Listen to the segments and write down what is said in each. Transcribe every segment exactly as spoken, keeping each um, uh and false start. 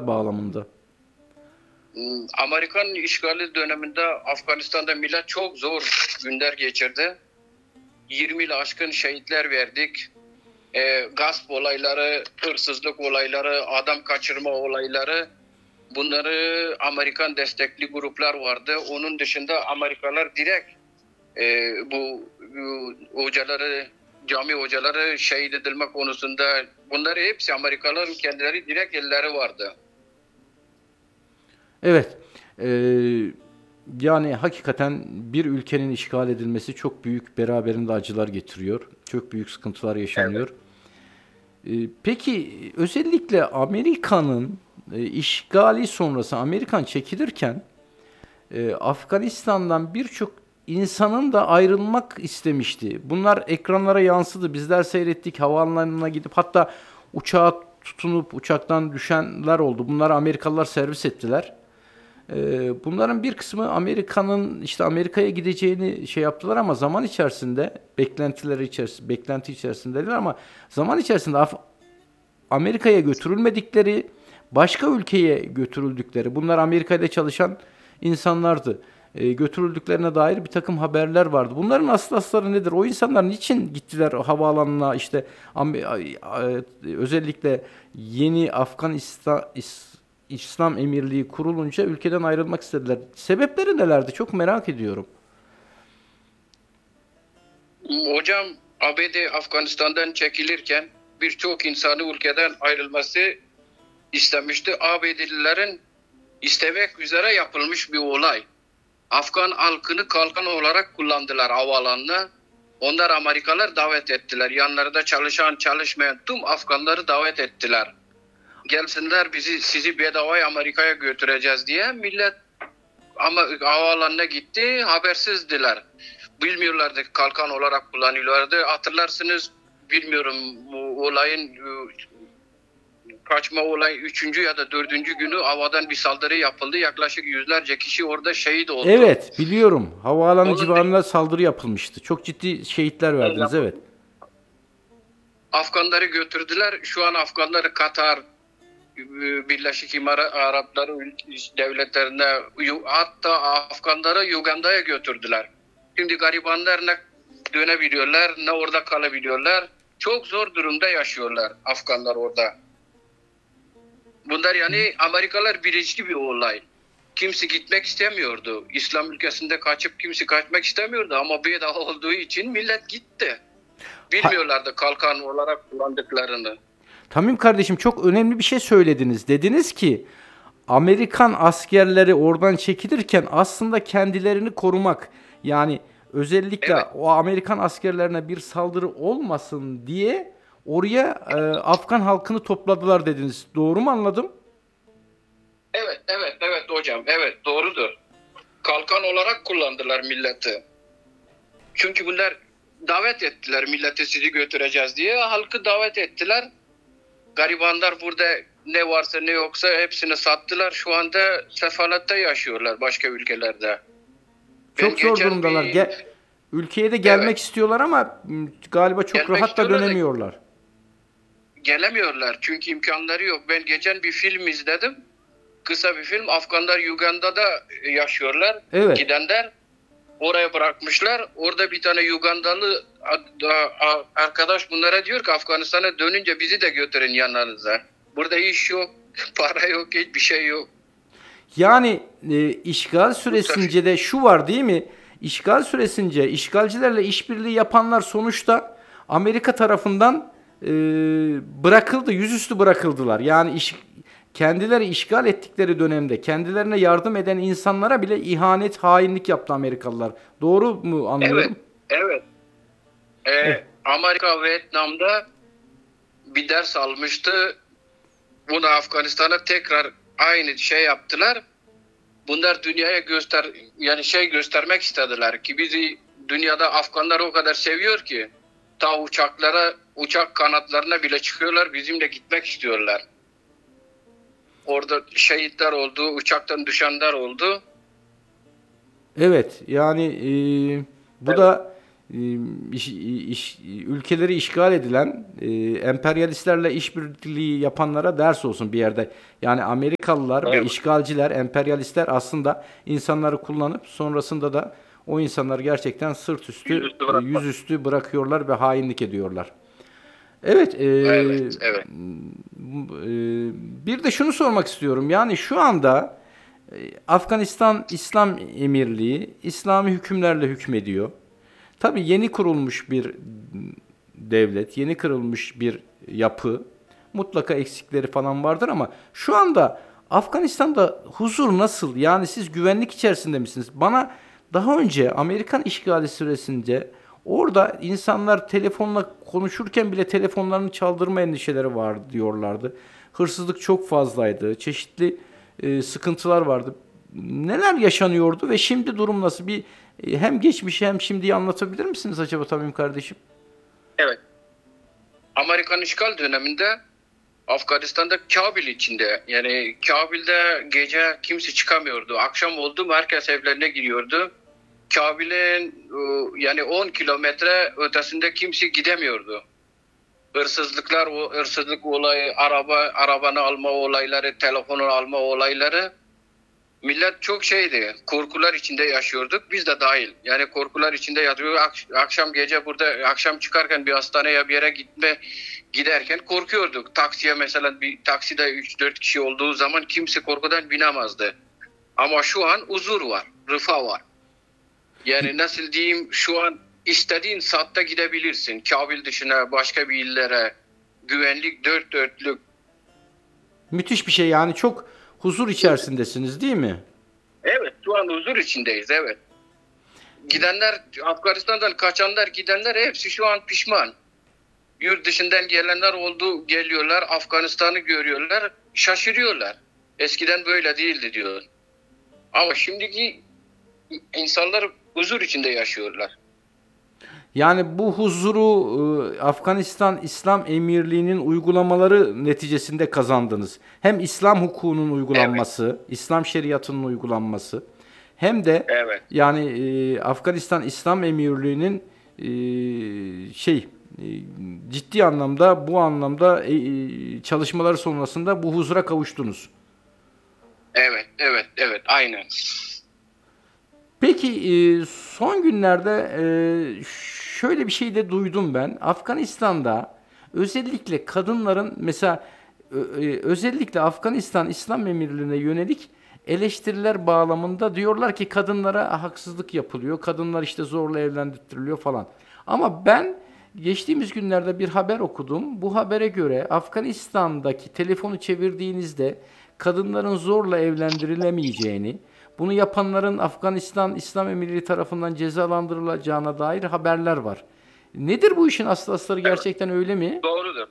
sıkıntılar bağlamında. Amerikan işgali döneminde Afganistan'da millet çok zor günler geçirdi. yirmi ile aşkın şehitler verdik. E, gasp olayları, hırsızlık olayları, adam kaçırma olayları, bunları Amerikan destekli gruplar vardı. Onun dışında Amerikalılar direkt e, bu, bu hocaları, cami hocaları şehit edilme konusunda, bunları hepsi Amerikalıların kendileri direkt elleri vardı. Evet. Ee, yani hakikaten bir ülkenin işgal edilmesi çok büyük beraberinde acılar getiriyor. Çok büyük sıkıntılar Evet. yaşanıyor. Ee, peki özellikle Amerika'nın e, işgali sonrası Amerikan çekilirken e, Afganistan'dan birçok insanın da ayrılmak istemişti. Bunlar ekranlara yansıdı. Bizler seyrettik. Havaalanına gidip hatta uçağa tutunup uçaktan düşenler oldu. Bunları Amerikalılar servis ettiler. Ee, bunların bir kısmı Amerika'nın işte Amerika'ya gideceğini şey yaptılar ama zaman içerisinde beklentileri içerisinde beklenti içerisindeler ama zaman içerisinde Af- Amerika'ya götürülmedikleri, başka ülkeye götürüldükleri, bunlar Amerika'da çalışan insanlardı. E, götürüldüklerine dair bir takım haberler vardı. Bunların asıl asları nedir? O insanlar niçin gittiler havaalanına işte özellikle yeni Afganistan İs- İslam Emirliği kurulunca ülkeden ayrılmak istediler. Sebepleri nelerdi? Çok merak ediyorum. Hocam, A B D Afganistan'dan çekilirken birçok insanı ülkeden ayrılması istemişti. A B D'lilerin istemek üzere yapılmış bir olay. Afgan halkını kalkan olarak kullandılar havaalanına. Onlar Amerikalılar davet ettiler. Yanlarında çalışan çalışmayan tüm Afganları davet ettiler. Gelsinler, bizi sizi bedavaya Amerika'ya götüreceğiz diye. Millet ama havaalanına gitti, habersizdiler. Bilmiyorlardı, kalkan olarak kullanıyorlardı. Hatırlarsınız, bilmiyorum, bu olayın kaçma olay üçüncü ya da dördüncü günü havadan bir saldırı yapıldı. Yaklaşık yüzlerce kişi orada şehit oldu. Evet, biliyorum. Havaalanı Onun civarında saldırı yapılmıştı. Çok ciddi şehitler verdiniz, dışında evet. Afganları götürdüler. Şu an Afganları Katar, Birleşik İmarat Arapları devletlerine, hatta Afganları Uganda'ya götürdüler. Şimdi garibanlar ne dönebiliyorlar ne orada kalabiliyorlar. Çok zor durumda yaşıyorlar Afganlar orada. Bunlar yani Amerikalılar bilinçli bir olay. Kimse gitmek istemiyordu. İslam ülkesinde kaçıp kimse kaçmak istemiyordu ama bedava olduğu için millet gitti. Ha, Bilmiyorlardı kalkan olarak kullandıklarını. Tamim kardeşim çok önemli bir şey söylediniz. Dediniz ki Amerikan askerleri oradan çekilirken aslında kendilerini korumak yani özellikle Evet, o Amerikan askerlerine bir saldırı olmasın diye oraya e, Afgan halkını topladılar dediniz. Doğru mu anladım? evet, evet, evet hocam. Evet, doğrudur. Kalkan olarak kullandılar milleti. Çünkü bunlar davet ettiler, milleti sizi götüreceğiz diye. Halkı davet ettiler. Garibanlar burada ne varsa ne yoksa hepsini sattılar. Şu anda sefalette yaşıyorlar başka ülkelerde. Ben Çok zor geçen durumdalar. bir, Ge- ülkeye de gelmek evet, istiyorlar ama m, galiba çok gelmek rahat da istiyorlar da dönemiyorlar. gelemiyorlar. Çünkü imkanları yok. Ben geçen bir film izledim. Kısa bir film. Afganlar Uganda'da yaşıyorlar. Evet. Gidenler oraya bırakmışlar. Orada bir tane Ugandalı arkadaş bunlara diyor ki Afganistan'a dönünce bizi de götürün yanlarınıza. Burada iş yok, para yok, hiçbir şey yok. Yani e, işgal Bu tabii. süresince de şu var değil mi? İşgal süresince işgalcilerle işbirliği yapanlar sonuçta Amerika tarafından e, bırakıldı, yüzüstü bırakıldılar. Yani iş, kendileri işgal ettikleri dönemde kendilerine yardım eden insanlara bile ihanet, hainlik yaptı Amerikalılar. Doğru mu Evet, anlıyorum? evet. Evet. Ee, Amerika Vietnam'da bir ders almıştı. Bunu Afganistan'a tekrar aynı şey yaptılar. Bunlar dünyaya göster yani şey göstermek istediler ki bizi dünyada Afganlar o kadar seviyor ki ta uçaklara, uçak kanatlarına bile çıkıyorlar, bizimle gitmek istiyorlar. Orada şehitler oldu, uçaktan düşenler oldu. Evet, yani e, bu Evet. da e, iş, iş, ülkeleri işgal edilen e, emperyalistlerle işbirliği yapanlara ders olsun bir yerde. Yani Amerikalılar ve Evet. işgalciler, emperyalistler aslında insanları kullanıp sonrasında da o insanları gerçekten sırt üstü, Yüzüstü e, bırakmak. yüzüstü bırakıyorlar ve hainlik ediyorlar. Evet, e, Evet, evet. e, bir de şunu sormak istiyorum. Yani şu anda e, Afganistan İslam Emirliği İslami hükümlerle hükmediyor. Tabii yeni kurulmuş bir devlet, yeni kurulmuş bir yapı. Mutlaka eksikleri falan vardır ama şu anda Afganistan'da huzur nasıl? Yani siz güvenlik içerisinde misiniz? Bana daha önce Amerikan işgali süresince orada insanlar telefonla konuşurken bile telefonlarını çaldırma endişeleri var diyorlardı. Hırsızlık çok fazlaydı. Çeşitli e, sıkıntılar vardı. Neler yaşanıyordu ve şimdi durum nasıl? Bir e, hem geçmişi hem şimdiyi anlatabilir misiniz acaba Tamim kardeşim? Evet. Amerikan işgal döneminde Afganistan'da Kabil içinde, yani Kabil'de gece kimse çıkamıyordu. Akşam oldu mu herkes evlerine giriyordu. Kabil'in e, yani on kilometre ötesinde kimse gidemiyordu. Hırsızlıklar, o hırsızlık olayı, araba arabanı alma olayları, telefonu alma olayları, millet çok şeydi. Korkular içinde yaşıyorduk. Biz de dahil. Yani korkular içinde yatıyorduk. Ak- Akşam gece burada, akşam çıkarken bir hastaneye bir yere gitme giderken korkuyorduk. Taksiye mesela, bir takside üç dört kişi olduğu zaman kimse korkudan binemezdi. Ama şu an huzur var, rıfa var. Yani nasıl diyeyim, şu an istediğin saatte gidebilirsin. Kabil dışına başka bir illere, güvenlik dört dörtlük. Müthiş bir şey yani çok huzur içerisindesiniz değil mi? Evet, şu an huzur içindeyiz, evet. Gidenler, Afganistan'dan kaçanlar, gidenler hepsi şu an pişman. Yurt dışından gelenler oldu, geliyorlar, Afganistan'ı görüyorlar, şaşırıyorlar. Eskiden böyle değildi diyor. Ama şimdiki insanlar huzur içinde yaşıyorlar. Yani bu huzuru e, Afganistan İslam Emirliği'nin uygulamaları neticesinde kazandınız. Hem İslam hukukunun Evet, uygulanması, İslam şeriatının uygulanması hem de evet, yani e, Afganistan İslam Emirliği'nin e, şey e, ciddi anlamda bu anlamda e, e, çalışmaları sonrasında bu huzura kavuştunuz. evet, evet, evet, aynen. Peki e, son günlerde e, şöyle bir şey de duydum ben. Afganistan'da özellikle kadınların mesela ö- e, özellikle Afganistan İslam Emirliği'ne yönelik eleştiriler bağlamında diyorlar ki kadınlara haksızlık yapılıyor. Kadınlar işte zorla evlendiriliyor falan. Ama ben geçtiğimiz günlerde bir haber okudum. Bu habere göre Afganistan'daki telefonu çevirdiğinizde kadınların zorla evlendirilemeyeceğini, bunu yapanların Afganistan İslam Emirliği tarafından cezalandırılacağına dair haberler var. Nedir bu işin aslı astarı, Evet, gerçekten öyle mi? doğrudur.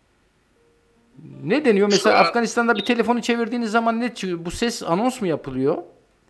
Ne deniyor? Şu Mesela an Afganistan'da bir telefonu çevirdiğiniz zaman ne çıkıyor? Bu ses anons mu yapılıyor?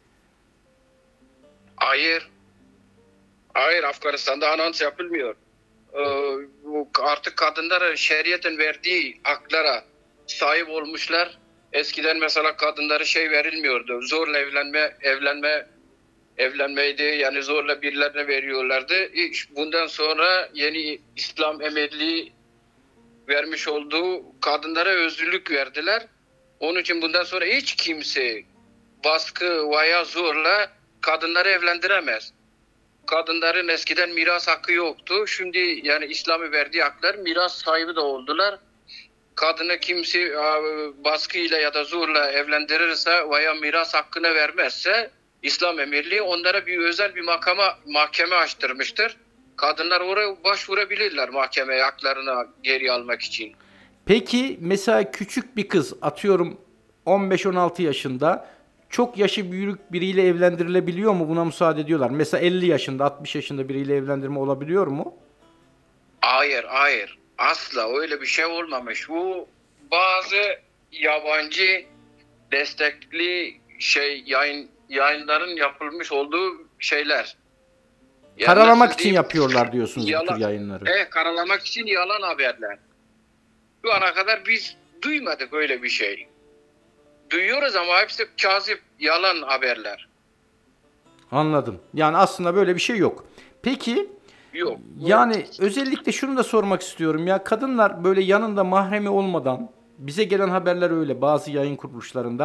hayır, hayır, Afganistan'da anons yapılmıyor. Ee, bu artık kadınlara şeriatın verdiği haklara sahip olmuşlar. Eskiden mesela kadınlara şey verilmiyordu. Zorla evlenme, evlenme, evlenmeydi. Yani zorla birilerine veriyorlardı. Hiç bundan sonra yeni İslam emirliği vermiş olduğu kadınlara özgürlük verdiler. Onun için bundan sonra hiç kimse baskı veya zorla kadınları evlendiremez. Kadınların eskiden miras hakkı yoktu. Şimdi yani İslam'ı verdiği haklar, miras sahibi de oldular. Kadını kimse baskıyla ya da zorla evlendirirse veya miras hakkını vermezse İslam Emirliği onlara bir özel bir makama, mahkeme açtırmıştır. Kadınlar oraya başvurabilirler mahkemeye haklarını geri almak için. Peki mesela küçük bir kız, atıyorum on beş on altı yaşında, çok yaşı büyük biriyle evlendirilebiliyor mu? Buna müsaade ediyorlar. Mesela elli yaşında, altmış yaşında biriyle evlendirme olabiliyor mu? Hayır, hayır. Asla öyle bir şey olmamış. Bu bazı yabancı destekli şey yayın yayınların yapılmış olduğu şeyler. Yani Karalamak nasıl için diyeyim? yapıyorlar diyorsunuz bu tür Yalan. yayınları. E, karalamak için yalan haberler. Şu ana kadar biz duymadık öyle bir şey. Duyuyoruz ama hepsi kazip, yalan haberler. Anladım. Yani aslında böyle bir şey yok. Peki Yok. Yani özellikle şunu da sormak istiyorum ya, kadınlar böyle yanında mahremi olmadan, bize gelen haberler öyle bazı yayın kuruluşlarından